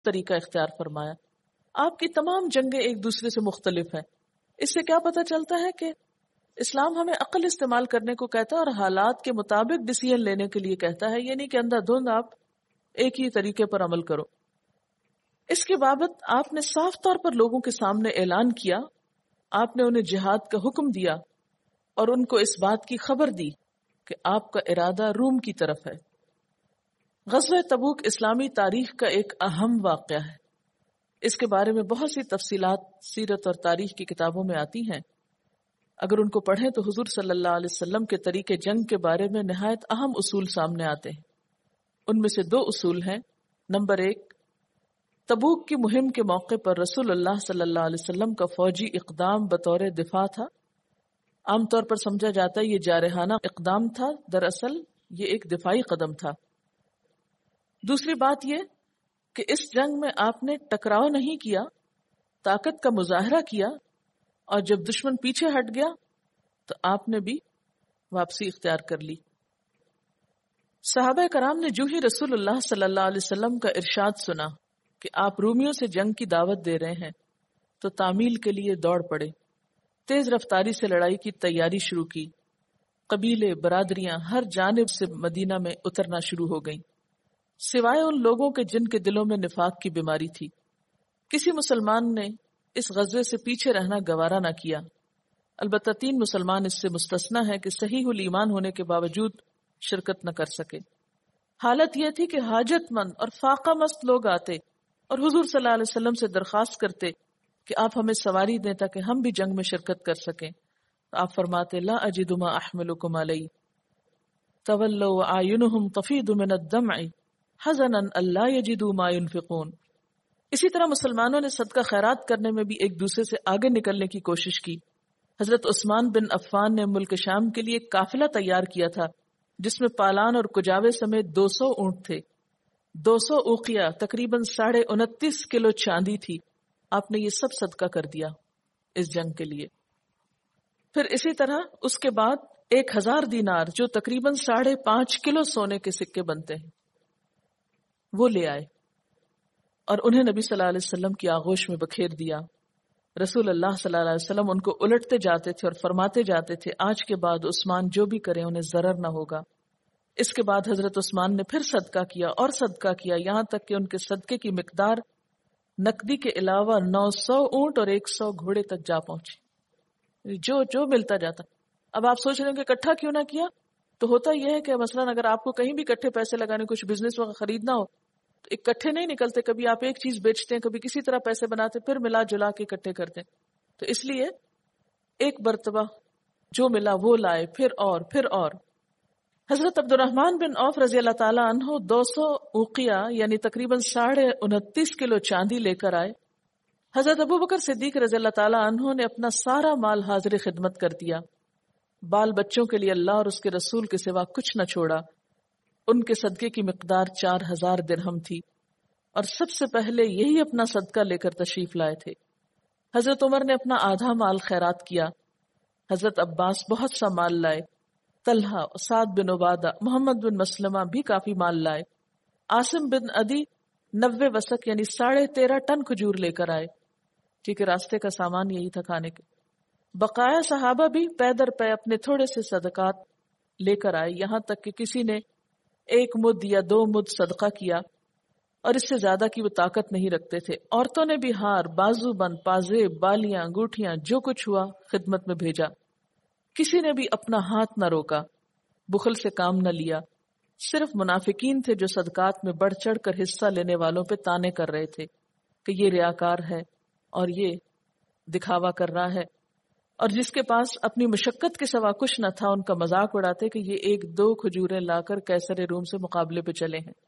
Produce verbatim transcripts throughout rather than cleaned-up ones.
طریقہ اختیار فرمایا. آپ کی تمام جنگیں ایک دوسرے سے مختلف ہیں. اس سے کیا پتہ چلتا ہے کہ اسلام ہمیں عقل استعمال کرنے کو کہتا ہے اور حالات کے مطابق ڈیسیژن لینے کے لیے کہتا ہے، یہ نہیں کہ اندھا دھند آپ ایک ہی طریقے پر عمل کرو. اس کے بابت آپ نے صاف طور پر لوگوں کے سامنے اعلان کیا. آپ نے انہیں جہاد کا حکم دیا اور ان کو اس بات کی خبر دی کہ آپ کا ارادہ روم کی طرف ہے. غزوہ تبوک اسلامی تاریخ کا ایک اہم واقعہ ہے. اس کے بارے میں بہت سی تفصیلات سیرت اور تاریخ کی کتابوں میں آتی ہیں. اگر ان کو پڑھیں تو حضور صلی اللہ علیہ وسلم کے طریقے جنگ کے بارے میں نہایت اہم اصول سامنے آتے ہیں. ان میں سے دو اصول ہیں. نمبر ایک، تبوک کی مہم کے موقع پر رسول اللہ صلی اللہ علیہ وسلم کا فوجی اقدام بطور دفاع تھا. عام طور پر سمجھا جاتا ہے یہ جارحانہ اقدام تھا، دراصل یہ ایک دفاعی قدم تھا. دوسری بات یہ کہ اس جنگ میں آپ نے ٹکراؤ نہیں کیا، طاقت کا مظاہرہ کیا، اور جب دشمن پیچھے ہٹ گیا تو آپ نے بھی واپسی اختیار کر لی. صحابہ کرام نے جو ہی رسول اللہ صلی اللہ علیہ وسلم کا ارشاد سنا کہ آپ رومیوں سے جنگ کی دعوت دے رہے ہیں تو تعمیل کے لیے دوڑ پڑے. تیز رفتاری سے لڑائی کی تیاری شروع کی. قبیلے، برادریاں ہر جانب سے مدینہ میں اترنا شروع ہو گئیں، سوائے ان لوگوں کے جن کے دلوں میں نفاق کی بیماری تھی. کسی مسلمان نے اس غزوے سے پیچھے رہنا گوارا نہ کیا. البتہ تین مسلمان اس سے مستثنا ہے کہ صحیح الایمان ہونے کے باوجود شرکت نہ کر سکے. حالت یہ تھی کہ حاجت مند اور فاقہ مست لوگ آتے اور حضور صلی اللہ علیہ وسلم سے درخواست کرتے کہ آپ ہمیں سواری دیں تاکہ ہم بھی جنگ میں شرکت کر سکیں. تو آپ فرماتے لا اجد ما احملکم علیہ تولوا اعینہم تفیض من الدمع حزنا الا یجدوا ما ينفقون. اسی طرح مسلمانوں نے صدقہ خیرات کرنے میں بھی ایک دوسرے سے آگے نکلنے کی کوشش کی. حضرت عثمان بن عفان نے ملک شام کے لیے ایک قافلہ تیار کیا تھا جس میں پالان اور کجاوے سمیت دو سو اونٹ تھے. دو سو اوقیہ تقریباً ساڑھے انتیس کلو چاندی تھی. آپ نے یہ سب صدقہ کر دیا اس جنگ کے لیے. پھر اسی طرح اس کے بعد ایک ہزار دینار جو تقریباً ساڑھے پانچ کلو سونے کے سکے بنتے ہیں وہ لے آئے اور انہیں نبی صلی اللہ علیہ وسلم کی آغوش میں بکھیر دیا. رسول اللہ صلی اللہ علیہ وسلم ان کو الٹتے جاتے تھے اور فرماتے جاتے تھے آج کے بعد عثمان جو بھی کرے انہیں ضرر نہ ہوگا. اس کے بعد حضرت عثمان نے پھر صدقہ کیا اور صدقہ کیا، یہاں تک کہ ان کے صدقے کی مقدار نقدی کے علاوہ نو سو اونٹ اور ایک سو گھوڑے تک جا پہنچی، جو جو ملتا جاتا. اب آپ سوچ رہے ہیں کہ اکٹھا کیوں نہ کیا؟ تو ہوتا یہ ہے کہ مثلا اگر آپ کو کہیں بھی اکٹھے پیسے لگانے، کچھ بزنس وغیرہ خریدنا ہو تو اکٹھے نہیں نکلتے. کبھی آپ ایک چیز بیچتے ہیں، کبھی کسی طرح پیسے بناتے، پھر ملا جلا کے اکٹھے کرتے ہیں. تو اس لیے ایک مرتبہ جو ملا وہ لائے، پھر اور پھر اور. حضرت عبد الرحمن بن عوف رضی اللہ تعالیٰ عنہ دو سو اوقیہ یعنی تقریباً ساڑھے انتیس کلو چاندی لے کر آئے. حضرت ابو بکر صدیق رضی اللہ تعالیٰ عنہ نے اپنا سارا مال حاضر خدمت کر دیا. بال بچوں کے لیے اللہ اور اس کے رسول کے سوا کچھ نہ چھوڑا. ان کے صدقے کی مقدار چار ہزار درہم تھی اور سب سے پہلے یہی اپنا صدقہ لے کر تشریف لائے تھے. حضرت عمر نے اپنا آدھا مال خیرات کیا. حضرت عباس بہت سا مال لائے. طلحہ، سعد بن عبادہ، محمد بن مسلمہ بھی کافی مال لائے. عاصم بن عدی نوے وسق یعنی ساڑھے تیرہ ٹن کھجور لے کر آئے. ٹھیک ہے، راستے کا سامان یہی تھا کھانے کے. بقایا صحابہ بھی پے در پے اپنے تھوڑے سے صدقات لے کر آئے، یہاں تک کہ کسی نے ایک مد یا دو مد صدقہ کیا اور اس سے زیادہ کی وہ طاقت نہیں رکھتے تھے. عورتوں نے بھی ہار، بازو بند، پازیب، بالیاں، انگوٹھیاں جو کچھ ہوا خدمت میں بھیجا. کسی نے بھی اپنا ہاتھ نہ روکا، بخل سے کام نہ لیا. صرف منافقین تھے جو صدقات میں بڑھ چڑھ کر حصہ لینے والوں پہ تانے کر رہے تھے کہ یہ ریاکار ہے اور یہ دکھاوا کر رہا ہے، اور جس کے پاس اپنی مشقت کے سوا کچھ نہ تھا ان کا مذاق اڑاتے کہ یہ ایک دو کھجوریں لا کر کیسر روم سے مقابلے پہ چلے ہیں.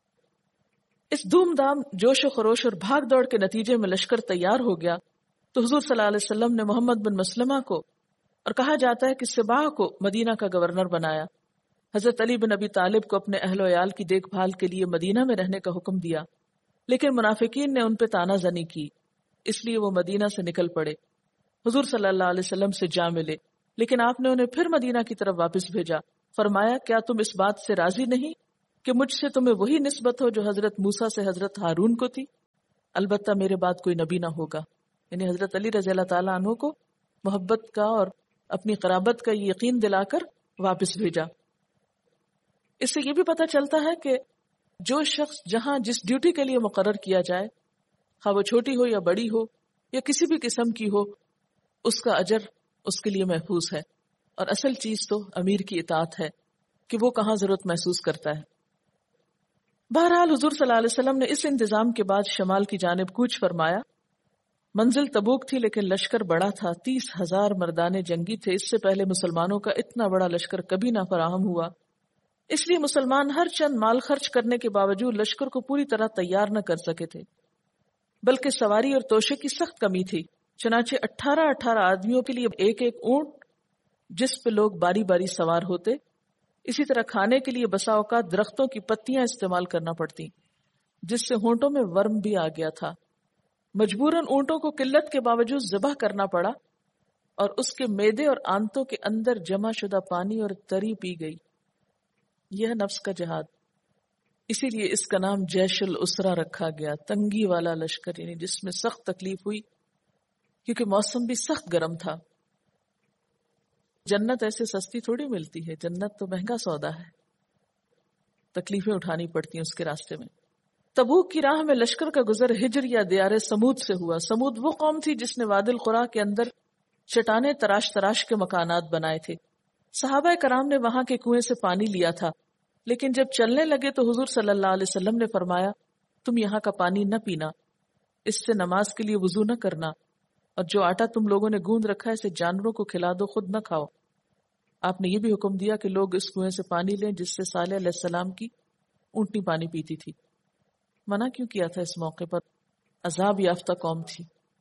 اس دھوم دھام جوش و خروش اور بھاگ دوڑ کے نتیجے میں لشکر تیار ہو گیا تو حضور صلی اللہ علیہ وسلم نے محمد بن مسلمہ کو، اور کہا جاتا ہے کہ سباہ کو، مدینہ کا گورنر بنایا. حضرت علی بن ابی طالب کو اپنے اہل و عیال کی دیکھ بھال کے لیے مدینہ میں رہنے کا حکم دیا، لیکن منافقین نے ان پہ تانا زنی کی، اس لیے وہ مدینہ سے نکل پڑے. حضور صلی اللہ علیہ وسلم سے جا ملے، لیکن آپ نے انہیں پھر مدینہ کی طرف واپس بھیجا. فرمایا کیا تم اس بات سے راضی نہیں کہ مجھ سے تمہیں وہی نسبت ہو جو حضرت موسیٰ سے حضرت ہارون کو تھی، البتہ میرے بعد کوئی نبی نہ ہوگا. یعنی حضرت علی رضی اللہ تعالیٰ عنہ کو محبت کا اور اپنی قرابت کا یقین دلا کر واپس بھیجا. اس سے یہ بھی پتہ چلتا ہے کہ جو شخص جہاں جس ڈیوٹی کے لیے مقرر کیا جائے، خواہ وہ چھوٹی ہو یا بڑی ہو یا کسی بھی قسم کی ہو، اس کا اجر اس کے لیے محفوظ ہے. اور اصل چیز تو امیر کی اطاعت ہے کہ وہ کہاں ضرورت محسوس کرتا ہے. بہرحال حضور صلی اللہ علیہ وسلم نے اس انتظام کے بعد شمال کی جانب کوچ فرمایا. منزل تبوک تھی لیکن لشکر بڑا تھا، تیس ہزار مردان جنگی تھے. اس سے پہلے مسلمانوں کا اتنا بڑا لشکر کبھی نہ فراہم ہوا. اس لیے مسلمان ہر چند مال خرچ کرنے کے باوجود لشکر کو پوری طرح تیار نہ کر سکے تھے، بلکہ سواری اور توشے کی سخت کمی تھی. چنانچہ اٹھارہ اٹھارہ آدمیوں کے لیے ایک ایک اونٹ جس پہ لوگ باری باری سوار ہوتے. اسی طرح کھانے کے لیے بسا اوقات درختوں کی پتیاں استعمال کرنا پڑتی، جس سے ہونٹوں میں ورم بھی آ گیا تھا. مجبوراً اونٹوں کو قلت کے باوجود ذبح کرنا پڑا اور اس کے میدے اور آنتوں کے اندر جمع شدہ پانی اور تری پی گئی. یہ نفس کا جہاد. اسی لیے اس کا نام جیش الاسرا رکھا گیا، تنگی والا لشکر، یعنی جس میں سخت تکلیف ہوئی کیونکہ موسم بھی سخت گرم تھا. جنت ایسے سستی تھوڑی ملتی ہے، جنت تو مہنگا سودا ہے، تکلیفیں اٹھانی پڑتی ہیں اس کے راستے میں. تبوک کی راہ میں لشکر کا گزر ہجر یا دیار سمود سے ہوا. سمود وہ قوم تھی جس نے وادی القرا کے اندر چٹانیں تراش تراش کے مکانات بنائے تھے. صحابہ کرام نے وہاں کے کنویں سے پانی لیا تھا، لیکن جب چلنے لگے تو حضور صلی اللہ علیہ وسلم نے فرمایا تم یہاں کا پانی نہ پینا، اس سے نماز کے لیے وضو نہ کرنا، اور جو آٹا تم لوگوں نے گوند رکھا ہے اسے جانوروں کو کھلا دو، خود نہ کھاؤ. آپ نے یہ بھی حکم دیا کہ لوگ اس کنویں سے پانی لیں جس سے صالح علیہ السلام کی اونٹنی پانی پیتی تھی. منع کیوں کیا تھا؟ اس موقع پر عذاب یافتہ قوم تھی.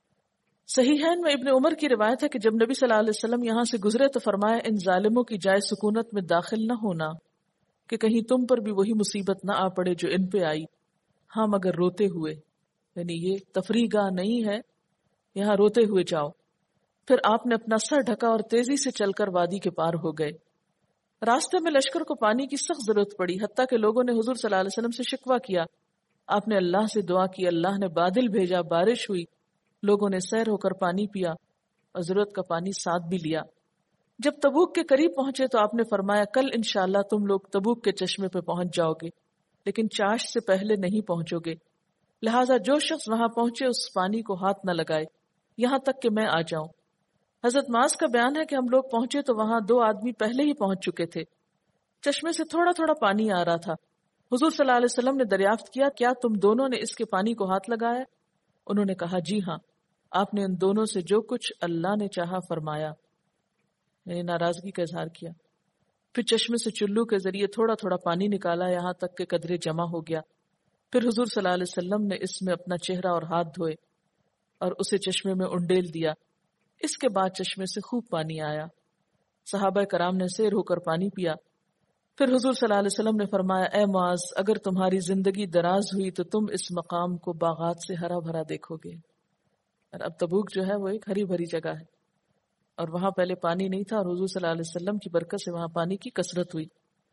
صحیحین میں ابن عمر کی روایت ہے کہ جب نبی صلی اللہ علیہ وسلم یہاں سے گزرے تو فرمایا ان ظالموں کی جائے سکونت میں داخل نہ ہونا کہ کہیں تم پر بھی وہی مصیبت نہ آ پڑے جو ان پہ آئی. ہاں مگر روتے ہوئے، یعنی یہ تفریح گاہ نہیں ہے، یہاں روتے ہوئے جاؤ. پھر آپ نے اپنا سر ڈھکا اور تیزی سے چل کر وادی کے پار ہو گئے. راستے میں لشکر کو پانی کی سخت ضرورت پڑی، حتیٰ کہ لوگوں نے حضور صلی اللہ علیہ وسلم سے شکوہ کیا. آپ نے اللہ سے دعا کی، اللہ نے بادل بھیجا، بارش ہوئی، لوگوں نے سیر ہو کر پانی پیا اور ضرورت کا پانی ساتھ بھی لیا. جب تبوک کے قریب پہنچے تو آپ نے فرمایا کل انشاءاللہ تم لوگ تبوک کے چشمے پہ پہنچ جاؤ گے، لیکن چاش سے پہلے نہیں پہنچو گے، لہٰذا جو شخص وہاں پہنچے اس پانی کو ہاتھ نہ لگائے یہاں تک کہ میں آ جاؤں. حضرت معاذ کا بیان ہے کہ ہم لوگ پہنچے تو وہاں دو آدمی پہلے ہی پہنچ چکے تھے. چشمے سے تھوڑا تھوڑا پانی آ رہا تھا. حضور صلی اللہ علیہ وسلم نے دریافت کیا کیا تم دونوں نے اس کے پانی کو ہاتھ لگایا؟ انہوں نے کہا جی ہاں. آپ نے ان دونوں سے جو کچھ اللہ نے چاہا فرمایا، یعنی ناراضگی کا اظہار کیا. پھر چشمے سے چلو کے ذریعے تھوڑا تھوڑا پانی نکالا یہاں تک کہ قدرے جمع ہو گیا. پھر حضور صلی اللہ علیہ وسلم نے اس میں اپنا چہرہ اور ہاتھ دھوئے اور اسے چشمے میں انڈیل دیا. اس کے بعد چشمے سے خوب پانی آیا. صحابہ کرام نے سیر ہو کر پانی پیا. پھر حضور صلی اللہ علیہ وسلم نے فرمایا اے معاذ اگر تمہاری زندگی دراز ہوئی تو تم اس مقام کو باغات سے ہرا بھرا دیکھو گے. اور اب تبوک جو ہے وہ ایک ہری بھری جگہ ہے اور وہاں پہلے پانی نہیں تھا اور حضور صلی اللہ علیہ وسلم کی برکت سے وہاں پانی کی کثرت ہوئی.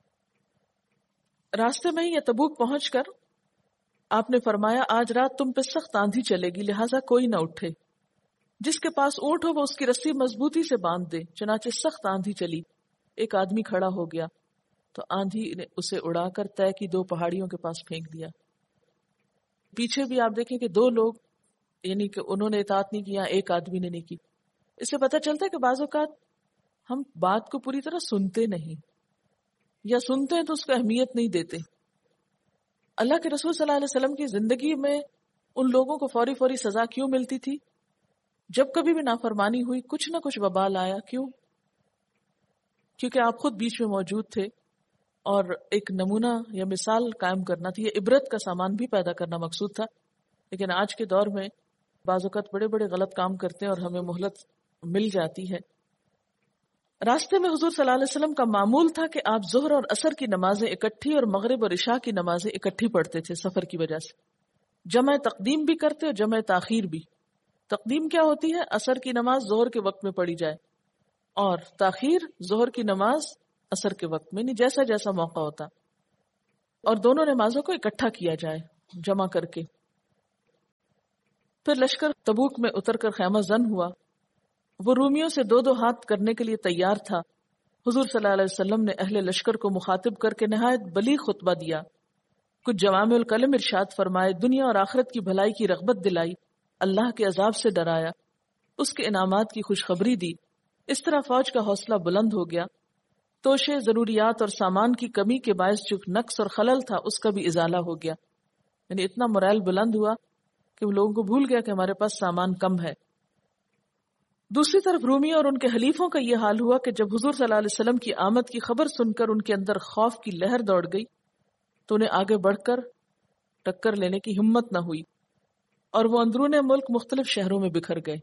راستے میں ہی یا تبوک پہنچ کر آپ نے فرمایا آج رات تم پہ سخت آندھی چلے گی، لہٰذا کوئی نہ اٹھے. جس کے پاس اونٹ ہو وہ اس کی رسی مضبوطی سے باندھ دے. چنانچہ سخت آندھی چلی. ایک آدمی کھڑا ہو گیا تو آندھی نے اسے اڑا کر طے کی دو پہاڑیوں کے پاس پھینک دیا. پیچھے بھی آپ دیکھیں کہ دو لوگ، یعنی کہ انہوں نے اطاعت نہیں کیا، ایک آدمی نے نہیں کی. اس سے پتہ چلتا ہے کہ بعض اوقات ہم بات کو پوری طرح سنتے نہیں، یا سنتے ہیں تو اس کو اہمیت نہیں دیتے. اللہ کے رسول صلی اللہ علیہ وسلم کی زندگی میں ان لوگوں کو فوری فوری سزا کیوں ملتی تھی؟ جب کبھی بھی نافرمانی ہوئی کچھ نہ کچھ وبال آیا. کیوں؟ کیونکہ آپ خود بیچ میں موجود تھے اور ایک نمونہ یا مثال قائم کرنا تھی، یہ عبرت کا سامان بھی پیدا کرنا مقصود تھا. لیکن آج کے دور میں بعض اوقات بڑے بڑے غلط کام کرتے ہیں اور ہمیں مہلت مل جاتی ہے. راستے میں حضور صلی اللہ علیہ وسلم کا معمول تھا کہ آپ ظہر اور عصر کی نمازیں اکٹھی اور مغرب اور عشاء کی نمازیں اکٹھی پڑھتے تھے سفر کی وجہ سے. جمع تقدیم بھی کرتے اور جمع تاخیر بھی. تقدیم کیا ہوتی ہے؟ عصر کی نماز ظہر کے وقت میں پڑھی جائے اور تاخیر ظہر کی نماز عصر کے وقت میں، نہیں جیسا جیسا موقع ہوتا. اور دونوں نمازوں کو اکٹھا کیا جائے جمع کر کے. پھر لشکر تبوک میں اتر کر خیمہ زن ہوا. وہ رومیوں سے دو دو ہاتھ کرنے کے لیے تیار تھا. حضور صلی اللہ علیہ وسلم نے اہل لشکر کو مخاطب کر کے نہایت بلیغ خطبہ دیا. کچھ جوامع الکلم ارشاد فرمائے، دنیا اور آخرت کی بھلائی کی رغبت دلائی، اللہ کے عذاب سے ڈرایا، اس کے انعامات کی خوشخبری دی. اس طرح فوج کا حوصلہ بلند ہو گیا. توشے، ضروریات اور سامان کی کمی کے باعث جو نقص اور خلل تھا اس کا بھی ازالہ ہو گیا. یعنی اتنا morale بلند ہوا کہ وہ لوگوں کو بھول گیا کہ ہمارے پاس سامان کم ہے. دوسری طرف رومی اور ان کے حلیفوں کا یہ حال ہوا کہ جب حضور صلی اللہ علیہ وسلم کی آمد کی خبر سن کر ان کے اندر خوف کی لہر دوڑ گئی تو انہیں آگے بڑھ کر ٹکر لینے کی ہمت نہ ہوئی اور وہ اندرون ملک مختلف شہروں میں بکھر گئے.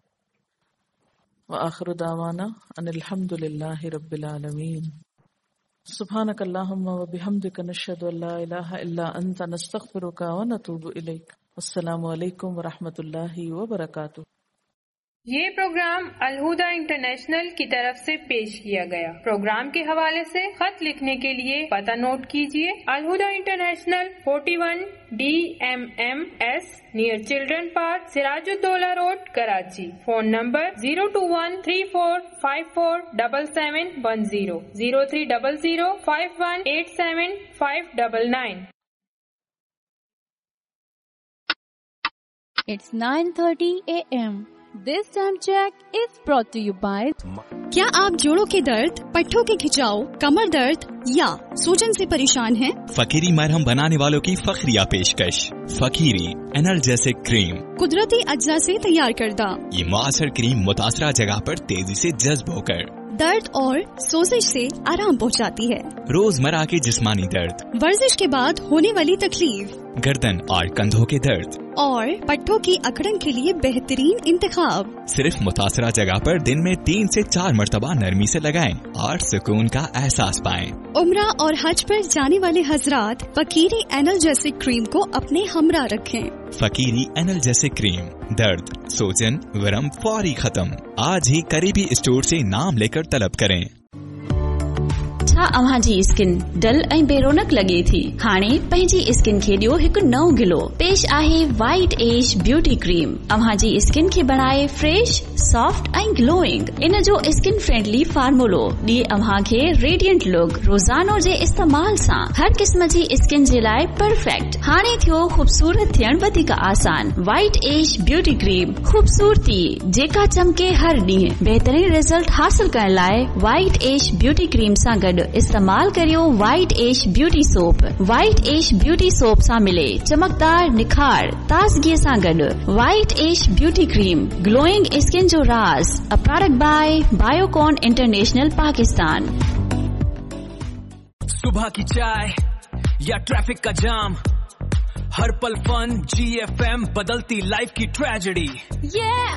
وآخر دعوانا ان الحمد للہ رب العالمین. سبحانک اللہم وبحمدک نشہد ان لا الہ الا انت نستغفرک ونتوب الیک. السلام علیکم ورحمۃ اللہ وبرکاتہ. یہ پروگرام الہدا انٹرنیشنل کی طرف سے پیش کیا گیا. پروگرام کے حوالے سے خط لکھنے کے لیے پتہ نوٹ کیجیے. الہدا international forty one D M M S near children park, Siraj ud-Daula road, Karachi. Phone number zero to one three four five four double seven one zero zero three double zero five one eight seven five double nine. It's nine thirty a m This time check is brought to you by کیا آپ جوڑوں کے درد، پٹھوں کے کھچاؤ، کمر درد یا سوجن سے پریشان ہیں؟ فقیری مرہم بنانے والوں کی فخریہ پیشکش فقیری انرجیسک کریم، قدرتی اجزاء سے تیار کردہ. یہ مؤثر کریم متاثرہ جگہ پر تیزی سے جذب ہو کر درد اور سوزش سے آرام پہنچاتی ہے. روزمرہ کے جسمانی درد، ورزش کے بعد ہونے والی تکلیف، گردن اور کندھوں کے درد اور پٹھوں کی اکڑن کے لیے بہترین انتخاب. صرف متاثرہ جگہ پر دن میں تین سے چار مرتبہ نرمی سے لگائیں اور سکون کا احساس پائیں. عمرہ اور حج پر جانے والے حضرات فقیری انرجیسک کریم کو اپنے ہمراہ رکھیں. فقیری انرجیسک کریم، درد، سوجن، ورم فوری ختم. آج ہی قریبی اسٹور سے نام لے کر طلب کریں. छा अव्हां जी स्किन डल ऐं बेरोनक लॻे थी? हाणे पंहिंजी स्किन खे ॾियो हिकु नओं गिलो. पेश आहे वाइट एज ब्यूटी क्रीम. अव्हां जी स्किन खे बणाए फ्रेश, सॉफ्ट ऐं ग्लोइंग. इन जो स्किन फ्रेंडली फार्मूलो ॾिए अव्हां खे रेडियंट लुक. रोज़ानो जे इस्तेमाल सां हर क़िस्म जी स्किन जे लाइ परफेक्ट. हाणे थियो ख़ूबसूरत थियण वधीक आसान. वाइट एज ब्यूटी क्रीम, ख़ूबसूरती जेका चमके हर ॾींहुं. बहितरीन रिज़ल्ट हासिल करण लाइ वाइट एज ब्यूटी क्रीम सां गॾु इस्तेमाल करियो white as beauty soap. White as beauty soap सां मिले चमकदार निखार ताज़गीअ सां गॾु. White as beauty cream, glowing skin जो राज. A product bye Biocon international Pakistan. सुबह की चाय या ट्रैफिक का जाम, हर पल फन, जी एफ एम बदलती लाइफ की ट्रेजेडी. Yeah!